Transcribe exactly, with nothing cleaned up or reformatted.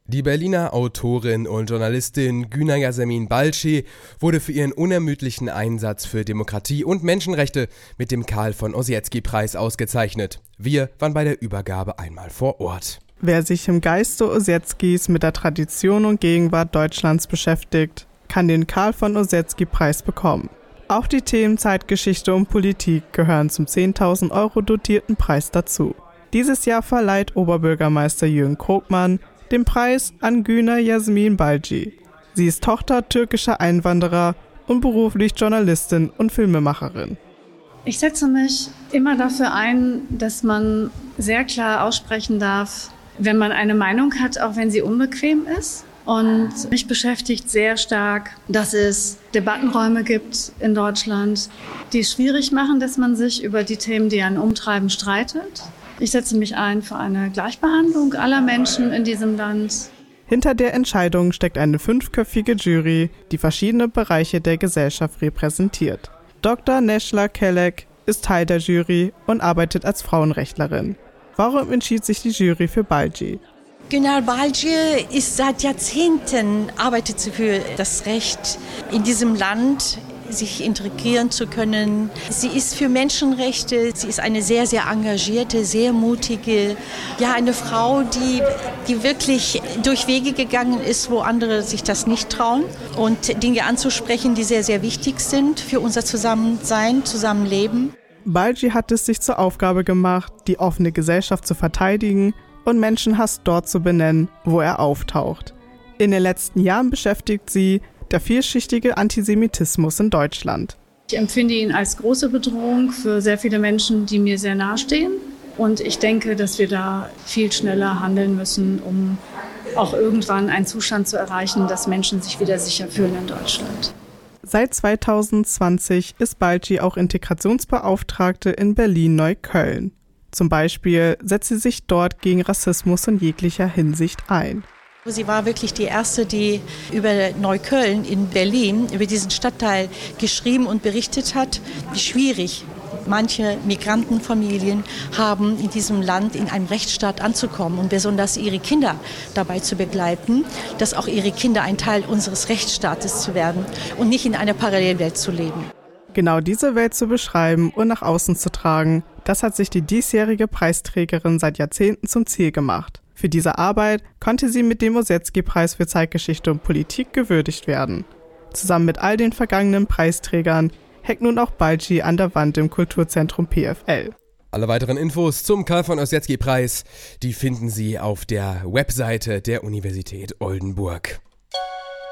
Die Berliner Autorin und Journalistin Güner Yasemin Balci wurde für ihren unermüdlichen Einsatz für Demokratie und Menschenrechte mit dem Karl-von-Ossietzky-Preis ausgezeichnet. Wir waren bei der Übergabe einmal vor Ort. Wer sich im Geiste Ossietzkys mit der Tradition und Gegenwart Deutschlands beschäftigt, kann den Karl-von-Ossietzky-Preis bekommen. Auch die Themen Zeitgeschichte und Politik gehören zum zehntausend Euro dotierten Preis dazu. Dieses Jahr verleiht Oberbürgermeister Jürgen Krogmann den Preis an Güner Yasemin Balci. Sie ist Tochter türkischer Einwanderer und beruflich Journalistin und Filmemacherin. Ich setze mich immer dafür ein, dass man sehr klar aussprechen darf, wenn man eine Meinung hat, auch wenn sie unbequem ist. Und mich beschäftigt sehr stark, dass es Debattenräume gibt in Deutschland, die es schwierig machen, dass man sich über die Themen, die einen umtreiben, streitet. Ich setze mich ein für eine Gleichbehandlung aller Menschen in diesem Land. Hinter der Entscheidung steckt eine fünfköpfige Jury, die verschiedene Bereiche der Gesellschaft repräsentiert. Doktor Necla Kelek ist Teil der Jury und arbeitet als Frauenrechtlerin. Warum entschied sich die Jury für Balci? Güner Balci ist seit Jahrzehnten, arbeitet sie für das Recht in diesem Land, sich integrieren zu können. Sie ist für Menschenrechte, sie ist eine sehr, sehr engagierte, sehr mutige, ja, eine Frau, die, die wirklich durch Wege gegangen ist, wo andere sich das nicht trauen und Dinge anzusprechen, die sehr, sehr wichtig sind für unser Zusammensein, Zusammenleben. Balci hat es sich zur Aufgabe gemacht, die offene Gesellschaft zu verteidigen und Menschenhass dort zu benennen, wo er auftaucht. In den letzten Jahren beschäftigt sie der vielschichtige Antisemitismus in Deutschland. Ich empfinde ihn als große Bedrohung für sehr viele Menschen, die mir sehr nahestehen. Und ich denke, dass wir da viel schneller handeln müssen, um auch irgendwann einen Zustand zu erreichen, dass Menschen sich wieder sicher fühlen in Deutschland. Seit zweitausendzwanzig ist Balci auch Integrationsbeauftragte in Berlin-Neukölln. Zum Beispiel setzt sie sich dort gegen Rassismus in jeglicher Hinsicht ein. Sie war wirklich die Erste, die über Neukölln in Berlin, über diesen Stadtteil geschrieben und berichtet hat, wie schwierig manche Migrantenfamilien haben, in diesem Land in einem Rechtsstaat anzukommen und besonders ihre Kinder dabei zu begleiten, dass auch ihre Kinder ein Teil unseres Rechtsstaates zu werden und nicht in einer Parallelwelt zu leben. Genau diese Welt zu beschreiben und nach außen zu tragen, das hat sich die diesjährige Preisträgerin seit Jahrzehnten zum Ziel gemacht. Für diese Arbeit konnte sie mit dem Ossietzky-Preis für Zeitgeschichte und Politik gewürdigt werden. Zusammen mit all den vergangenen Preisträgern hängt nun auch Balci an der Wand im Kulturzentrum P F L. Alle weiteren Infos zum Karl-von-Ossietzky-Preis, die finden Sie auf der Webseite der Universität Oldenburg.